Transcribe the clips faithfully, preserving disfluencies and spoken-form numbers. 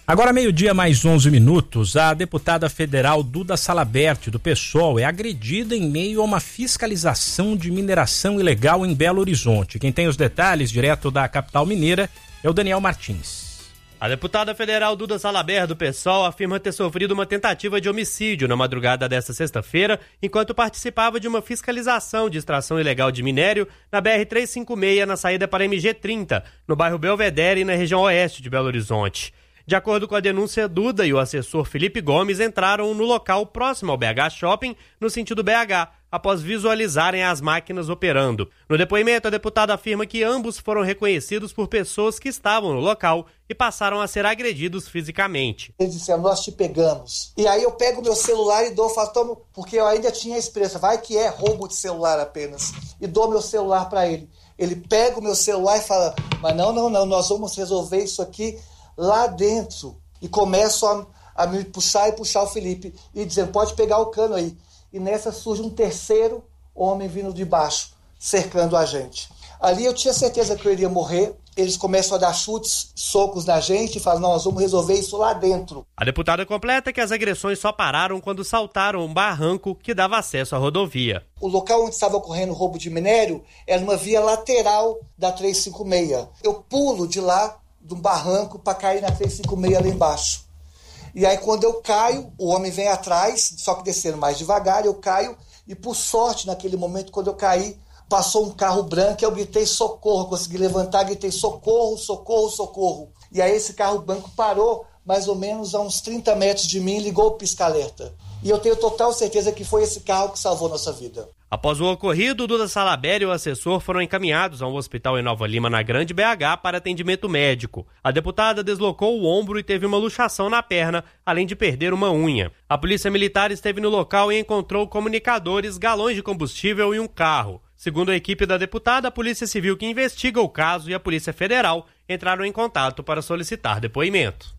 Agora meio-dia mais onze minutos, a deputada federal Duda Salabert, do PSOL, é agredida em meio a uma fiscalização de mineração ilegal em Belo Horizonte. Quem tem os detalhes, direto da capital mineira, é o Daniel Martins. A deputada federal Duda Salabert, do PSOL, afirma ter sofrido uma tentativa de homicídio na madrugada desta sexta-feira, enquanto participava de uma fiscalização de extração ilegal de minério na B R trezentos e cinquenta e seis, na saída para M G trinta, no bairro Belvedere e na região oeste de Belo Horizonte. De acordo com a denúncia, Duda e o assessor Felipe Gomes entraram no local próximo ao B H Shopping, no sentido B H, após visualizarem as máquinas operando. No depoimento, a deputada afirma que ambos foram reconhecidos por pessoas que estavam no local e passaram a ser agredidos fisicamente. Eles disseram, nós te pegamos. E aí eu pego meu celular e dou, falo, toma, porque eu ainda tinha a experiência, vai que é roubo de celular apenas. E dou meu celular para ele. Ele pega o meu celular e fala, mas não, não, não, nós vamos resolver isso aqui lá dentro. E começo a, a me puxar e puxar o Felipe. E dizendo, pode pegar o cano aí. E nessa surge um terceiro homem vindo de baixo, cercando a gente. Ali eu tinha certeza que eu iria morrer. Eles começam a dar chutes, socos na gente e falam, não, nós vamos resolver isso lá dentro. A deputada completa que as agressões só pararam quando saltaram um barranco que dava acesso à rodovia. O local onde estava ocorrendo o roubo de minério era uma via lateral da trezentos e cinquenta e seis. Eu pulo de lá, de um barranco, para cair na trezentos e cinquenta e seis lá embaixo. E aí quando eu caio, o homem vem atrás, só que descendo mais devagar, eu caio, e por sorte, naquele momento, quando eu caí, passou um carro branco, eu gritei socorro, consegui levantar, gritei socorro, socorro, socorro. E aí esse carro branco parou, mais ou menos a uns trinta metros de mim, ligou o pisca-alerta. E eu tenho total certeza que foi esse carro que salvou nossa vida. Após o ocorrido, Duda Salabert e o assessor foram encaminhados a um hospital em Nova Lima, na Grande B H, para atendimento médico. A deputada deslocou o ombro e teve uma luxação na perna, além de perder uma unha. A polícia militar esteve no local e encontrou comunicadores, galões de combustível e um carro. Segundo a equipe da deputada, a Polícia Civil que investiga o caso e a Polícia Federal entraram em contato para solicitar depoimento.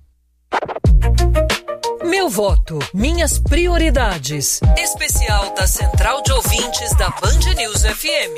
Meu voto, minhas prioridades. Especial da Central de Ouvintes da Band News F M.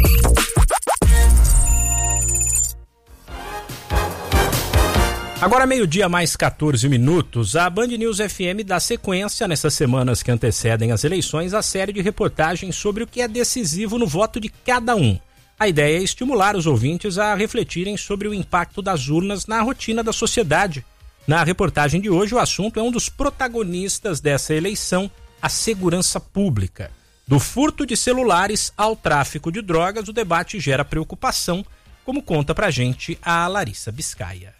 Agora meio-dia mais catorze minutos, a Band News F M dá sequência nessas semanas que antecedem as eleições à série de reportagens sobre o que é decisivo no voto de cada um. A ideia é estimular os ouvintes a refletirem sobre o impacto das urnas na rotina da sociedade. Na reportagem de hoje, o assunto é um dos protagonistas dessa eleição, a segurança pública. Do furto de celulares ao tráfico de drogas, o debate gera preocupação, como conta pra gente a Larissa Biscaia.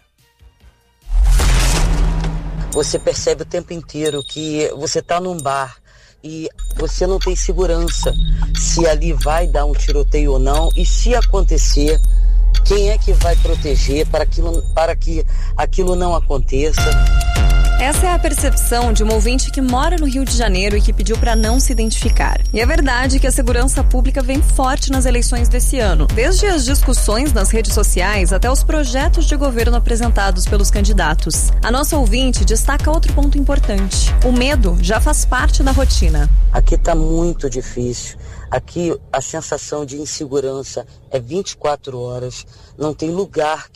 Você percebe o tempo inteiro que você está num bar e você não tem segurança se ali vai dar um tiroteio ou não, e se acontecer, quem é que vai proteger para, aquilo, para que aquilo não aconteça? Essa é a percepção de um ouvinte que mora no Rio de Janeiro e que pediu para não se identificar. E é verdade que a segurança pública vem forte nas eleições desse ano, desde as discussões nas redes sociais até os projetos de governo apresentados pelos candidatos. A nossa ouvinte destaca outro ponto importante: o medo já faz parte da rotina. Aqui está muito difícil. Aqui a sensação de insegurança é vinte e quatro horas, não tem lugar